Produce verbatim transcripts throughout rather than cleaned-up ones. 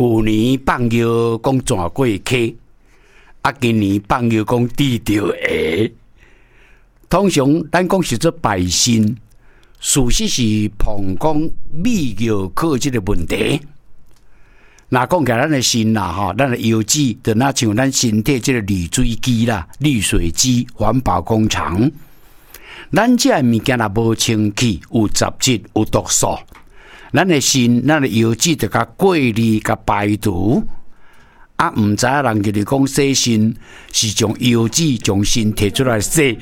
旧年放药讲转过溪，啊，今年放药讲治着下。通常咱讲是做拜神，事实是碰讲泌尿科这个问题。那讲起咱的心啦，吼，咱的药剂就那像咱身体这个滤水机啦、滤水机、环保工厂，咱这物件若无清气，有杂质、有毒素，咱的心、咱的药剂就甲过滤、甲排除。啊，唔知人就是讲洗肾是从药剂从身摕出来洗，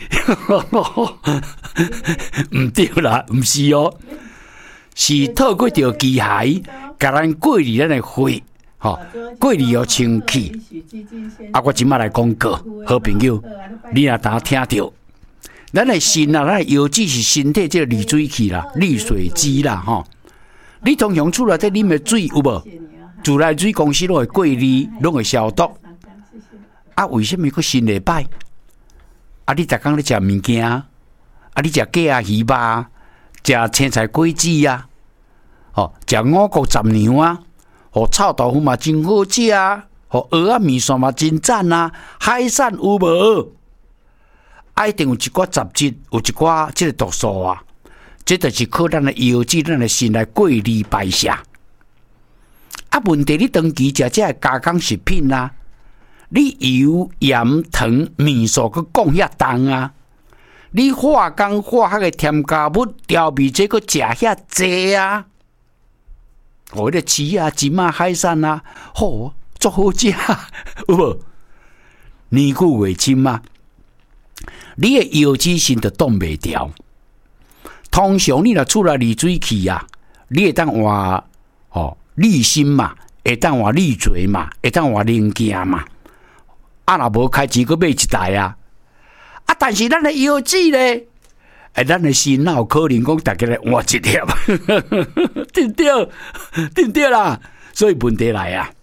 唔对啦，唔是哦，是透过着机械，甲咱过滤咱的血，吼、哦，过滤有清气。啊，我即摆来讲过，好朋友，你若当听着，咱的肾啊，咱的药剂是身体这个滤水器啦、滤水机啦，吼、哦，你通常厝内底啉的水有无？自来水公司拢会过滤，拢会消毒。啊，为什么佫新礼拜？啊，你逐工咧食物件，啊，你食鸡啊、鱼肉，食青菜果子啊，哦，食五谷杂粮啊，哦，臭豆腐嘛真好食啊，哦，蚵仔面线嘛真赞啊，海产有无？啊，一定有一寡杂质，有一寡即个毒素啊，这就是靠咱的药剂、咱的肾来过滤排泄。啊，问题你长期食这加工食品啦、啊，你油、盐、糖、面线佮讲遐重啊，你化工化学的添加物调味剂佮食遐济啊，哦，迄个翅啊、金啊、海产啊，好，足好食，有无？年久月深啊，你的药剂性就挡袂牢。通常你若厝内滤水器啊，你会当换哦。滤芯嘛，会当换滤嘴嘛，会当换零件嘛。啊，若无开钱，佮买一台啊。啊，但是咱的药剂咧，哎，咱的心哪有可能讲大家来换一粒？对不对？对不对啦？所以问题来啊，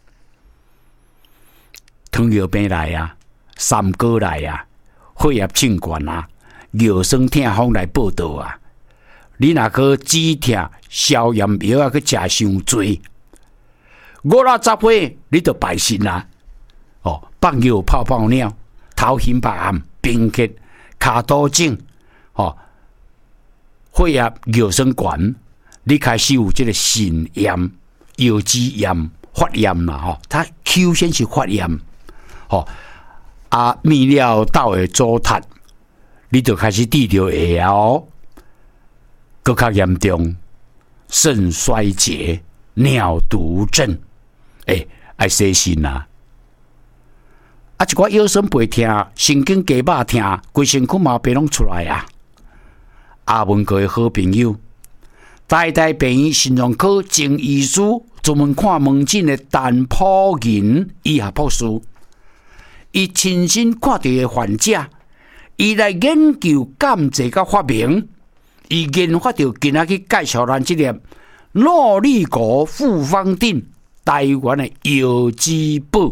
糖尿病来啊，三高来啊，血压升悬啊，尿酸痛风来报道啊。你若去止痛、消炎药啊，去食伤多。五六十岁你就败肾啦！哦，放尿泡泡尿、头晕白暗、贫血、骹肚肿，哦，血压、尿酸悬，你开始有这个肾炎、腰肌炎、发炎啦！吼、哦，它首先是发炎，哦，啊，泌尿道的阻塞，你就开始治疗下哦，更较严重，肾衰竭、尿毒症。诶，爱洗肾啊！啊，一寡腰酸背痛、神经肌肉痛，规身躯毛病拢出来啊！阿文哥的好朋友，台大病院心脏科郑医师，专门看门诊的陈普银医学博士，伊亲身看到的患者，伊来研究监制甲发明，伊研发到今仔去介绍咱这粒诺丽果复方定。台湾的药剂宝，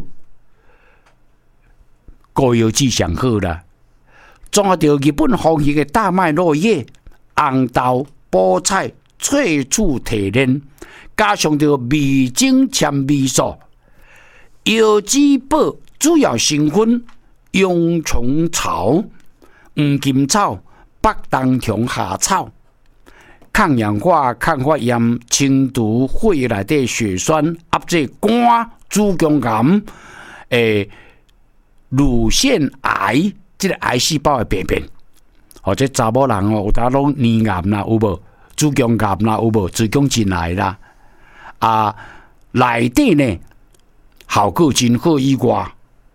高药剂上好啦。综合着日本风行的大麦落叶、红豆、菠菜、萃取提炼，加上着味精纤维素，药剂宝主要成分蛹虫草、黄金草、北冬虫夏草。抗氧化、抗发炎、清除血液内底血栓、压制肝、子宫癌、诶、乳腺癌，这个癌细胞的病变。或者查某人哦，有当拢黏癌啦，有无？子宫癌啦，有无？子宫颈癌啦，啊，内底呢效果真好以外，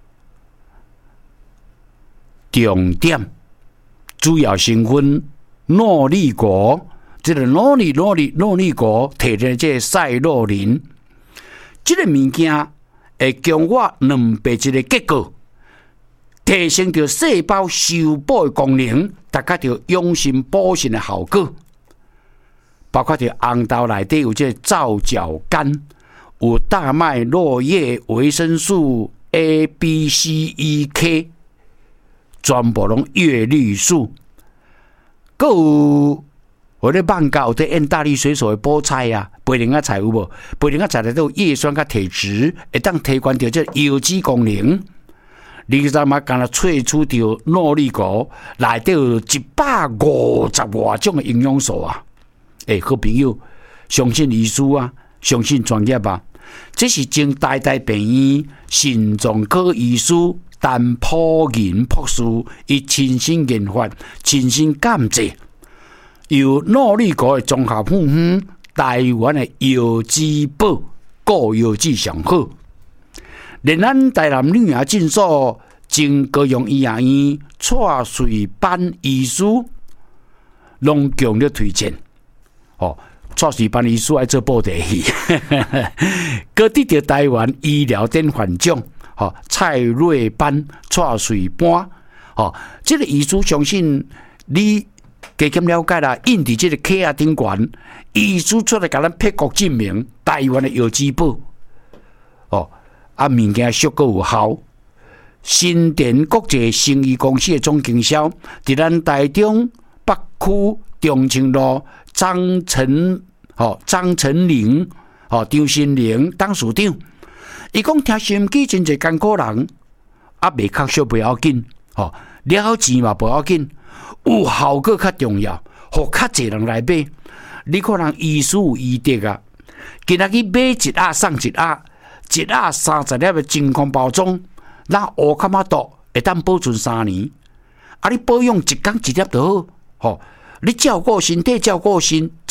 重点主要成分诺丽果。这个诺丽诺丽诺丽果提炼这赛洛林，这个物件会强化两倍一个结果，提升着细胞修补的功能，达到着养生补肾的效果。包括着红豆内底有这皂角苷，有大麦落叶维生素 A、B、C、E、K， 全部拢叶绿素，还有我咧放假有在演大力水手的菠菜啊，培灵啊菜有无？培灵啊菜咧都有叶酸甲体质，会当提悬到这油脂功能。你知嘛？干那萃取到诺丽果内底有一百五十外种的营养素啊！诶、欸，好朋友，相信医师啊，相信专业啊。这是经台大病院心脏科医师陈普仁博士，伊亲身研发、亲身监制，由诺丽果的综合配方，台湾的药之宝，高药质上好。连咱台南女儿诊所经高雄医学院蔡瑞班医师，拢强烈推荐。哦，蔡瑞班医师爱做布袋戏，佮得到台湾医疗典范奖。哦，蔡瑞班、蔡瑞班，哦，这个医师相信你加减了解啦，印伫这个客啊顶悬，医师出来甲咱辟国证明，台湾的药之宝。哦。啊，物件俗个有效。新田国际生医公司的总经销，伫咱台中北区中清路张成吼张成玲吼张新玲董事长，伊讲听收音机真侪艰苦人，啊，袂确实不要紧，吼了钱嘛不要紧，有效果较重要，互较侪人来买。你可能医师有医德啊，今仔日买一盒送一盒。一盒三十粒的真空包装，咱乌卡马毒会当保存三年。啊，你保养一天一粒就好，吼、哦！你照顾身体，照顾心。